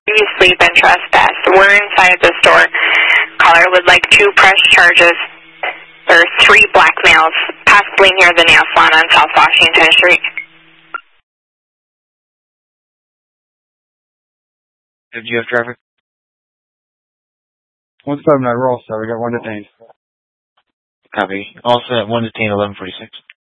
Previously been trespassed. We're inside the store. Caller would like 2 press charges. There are 3 black males, possibly near the nail salon on South Washington Street. Do you have traffic? 179 Roll, so we got 1 detained. Copy. All set, 1 detained, 1146.